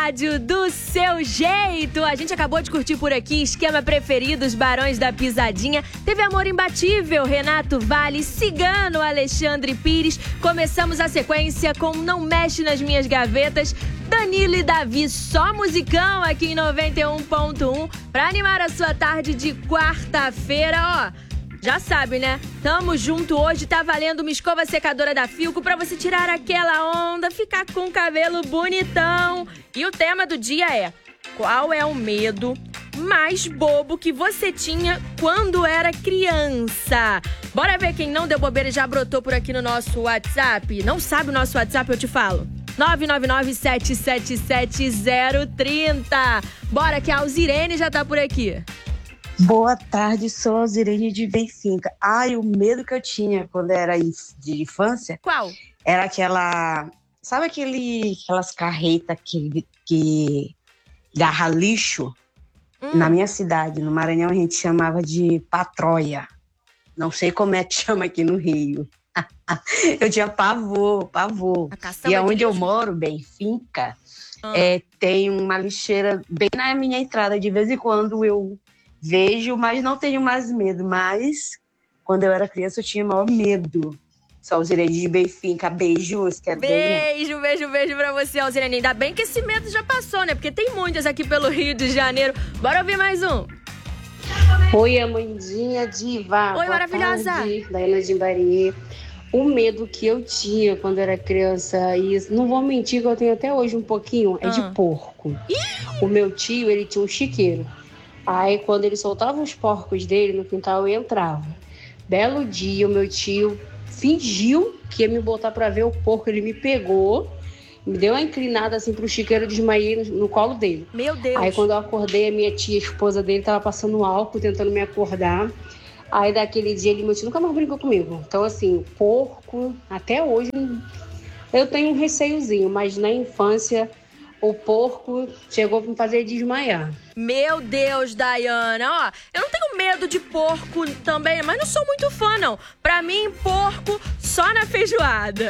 rádio do seu jeito. A gente acabou de curtir por aqui Esquema Preferido, os Barões da Pisadinha. Teve Amor Imbatível, Renato Vale, Cigano, Alexandre Pires. Começamos a sequência com Não Mexe Nas Minhas Gavetas, Danilo e Davi, só musicão aqui em 91.1 pra animar a sua tarde de quarta-feira, ó. Já sabe, né? Tamo junto hoje, tá valendo uma escova secadora da Filco pra você tirar aquela onda, ficar com o cabelo bonitão. E o tema do dia é: qual é o medo mais bobo que você tinha quando era criança? Bora ver quem não deu bobeira e já brotou por aqui no nosso WhatsApp. Não sabe o nosso WhatsApp? Eu te falo. 999-777-030. Bora que a Alzirene já tá por aqui. Boa tarde, sou a Alzirene de Benfica. Ai, o medo que eu tinha quando era de infância... Qual? Era aquela... Sabe aquelas carretas que garra lixo? Na minha cidade, no Maranhão, a gente chamava de patroia. Não sei como é que chama aqui no Rio. Eu tinha pavor. E aonde eu moro, Benfica, tem uma lixeira bem na minha entrada. De vez em quando eu vejo, mas não tenho mais medo. Mas quando eu era criança eu tinha maior medo. Só Alzirene de Benfica, beijos. Beijo pra você, Alzirene. Ainda bem que esse medo já passou, né? Porque tem muitas aqui pelo Rio de Janeiro. Bora ouvir mais um. Oi, Amandinha Diva. Oi, maravilhosa. Daiana de Imbari. O medo que eu tinha quando era criança, e não vou mentir que eu tenho até hoje um pouquinho, é de porco. O meu tio, ele tinha um chiqueiro. Aí, quando ele soltava os porcos dele no quintal, eu entrava. Belo dia, o meu tio fingiu que ia me botar pra ver o porco. Ele me pegou, me deu uma inclinada assim pro chiqueiro, eu desmaiei no colo dele. Meu Deus! Aí, quando eu acordei, a minha tia, a esposa dele, tava passando álcool, tentando me acordar. Aí, daquele dia, meu tio nunca mais brincou comigo. Então, assim, porco, até hoje, eu tenho um receiozinho, mas na infância... O porco chegou pra me fazer desmaiar. Meu Deus, Daiana. Ó, eu não tenho medo de porco também, mas não sou muito fã, não. Pra mim, porco só na feijoada.